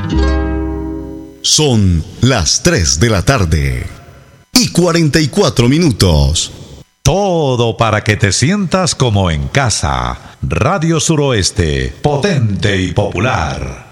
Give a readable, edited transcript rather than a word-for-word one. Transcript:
Son las 3 de la tarde y 44 minutos. Todo para que te sientas como en casa. Radio Suroeste, potente y popular.